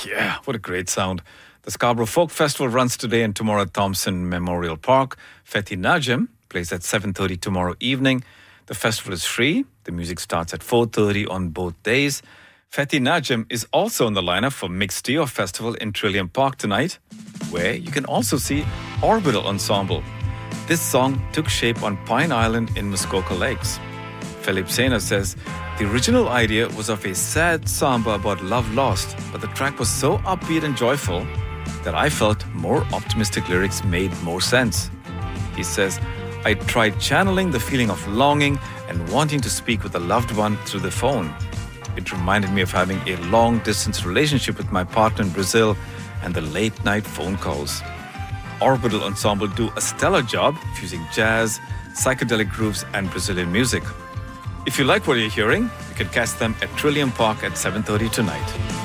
Yeah, what a great sound. The Scarborough Folk Festival runs today and tomorrow at Thompson Memorial Park. Fethi Najm plays at 7:30 tomorrow evening. The festival is free. The music starts at 4:30 on both days. Fethi Najm is also on the lineup for Mixed Trio Festival in Trillium Park tonight, where you can also see Orbital Ensemble. This song took shape on Pine Island in Muskoka Lakes. Philip Sena says, the original idea was of a sad samba about love lost, but the track was so upbeat and joyful that I felt more optimistic lyrics made more sense. He says, I tried channeling the feeling of longing and wanting to speak with a loved one through the phone. It reminded me of having a long-distance relationship with my partner in Brazil and the late-night phone calls. Orbital Ensemble do a stellar job fusing jazz, psychedelic grooves and Brazilian music. If you like what you're hearing, you can catch them at Trillium Park at 7:30 tonight.